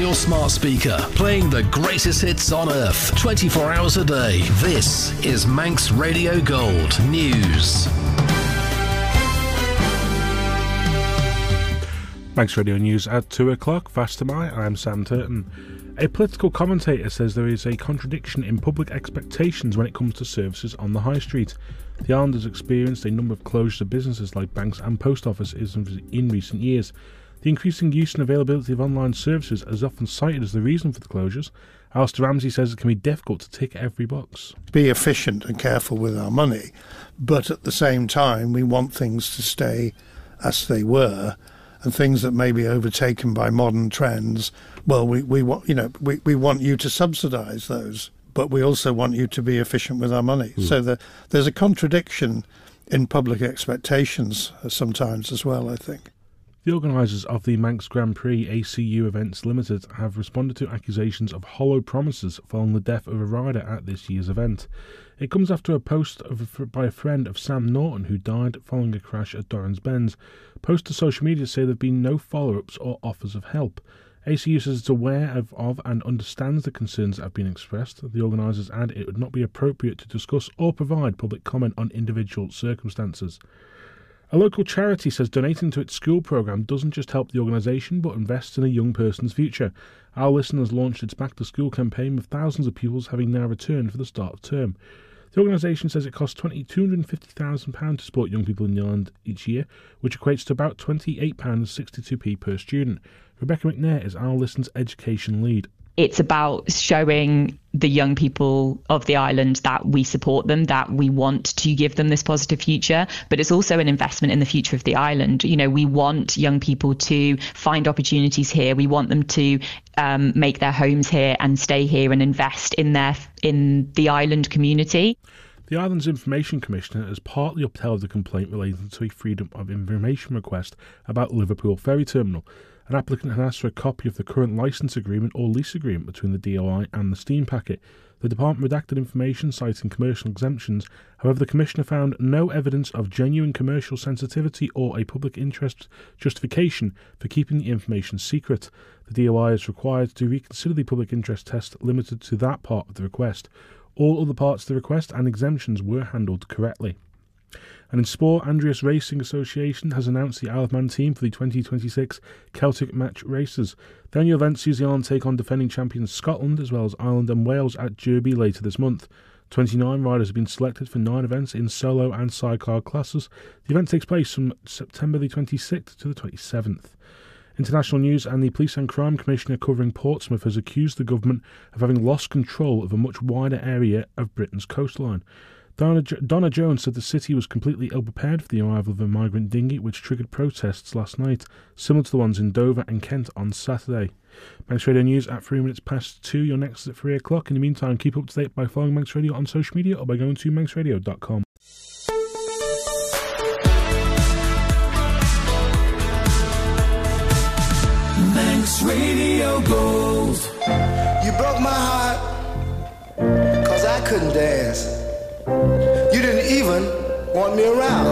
your smart speaker, playing the greatest hits on earth, 24 hours a day. This is Manx Radio Gold News. Manx Radio News at 2 o'clock. Faster I'm Sam Turton. A political commentator says there is a contradiction in public expectations when it comes to services on the high street. The island has experienced a number of closures of businesses like banks and post offices in recent years. The increasing use and availability of online services is often cited as the reason for the closures. Alistair Ramsey says it can be difficult to tick every box. Be efficient and careful with our money, but at the same time we want things to stay as they were, and things that may be overtaken by modern trends, well, we want you to subsidise those, but we also want you to be efficient with our money. So there's a contradiction in public expectations sometimes as well, I think. The organisers of the Manx Grand Prix ACU Events Limited have responded to accusations of hollow promises following the death of a rider at this year's event. It comes after a post by a friend of Sam Norton who died following a crash at Dorrans Bends. Posts to social media say there have been no follow-ups or offers of help. ACU says it's aware of and understands the concerns that have been expressed. The organisers add it would not be appropriate to discuss or provide public comment on individual circumstances. A local charity says donating to its school programme doesn't just help the organisation but invests in a young person's future. Our Listen has launched its Back to School campaign with thousands of pupils having now returned for the start of term. The organisation says it costs £250,000 to support young people in the island each year, which equates to about £28.62p per student. Rebecca McNair is Our Listen's education lead. It's about showing the young people of the island that we support them, that we want to give them this positive future, but it's also an investment in the future of the island. You know, we want young people to find opportunities here. We want them to make their homes here and stay here and invest in the island community. The island's Information Commissioner has partly upheld the complaint relating to a Freedom of Information request about Liverpool Ferry Terminal. An applicant had asked for a copy of the current licence agreement or lease agreement between the DOI and the steam packet. The department redacted information citing commercial exemptions. However, the Commissioner found no evidence of genuine commercial sensitivity or a public interest justification for keeping the information secret. The DOI is required to reconsider the public interest test limited to that part of the request. All other parts of the request and exemptions were handled correctly. And in sport, Andreas Racing Association has announced the Isle of Man team for the 2026 Celtic Match Races. The annual event sees the island take on defending champions Scotland as well as Ireland and Wales at Derby later this month. 29 riders have been selected for 9 events in solo and sidecar classes. The event takes place from September the 26th to the 27th. International news, and the Police and Crime Commissioner covering Portsmouth has accused the government of having lost control of a much wider area of Britain's coastline. Donna Jones said the city was completely ill-prepared for the arrival of a migrant dinghy, which triggered protests last night, similar to the ones in Dover and Kent on Saturday. Manx Radio News at 3 minutes past 2. Your next is at 3 o'clock. In the meantime, keep up to date by following Manx Radio on social media or by going to manxradio.com. Manx Radio Gold. You broke my heart, 'cause I couldn't dance. You didn't even want me around.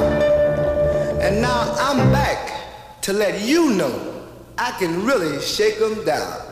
And now I'm back to let you know I can really shake 'em down.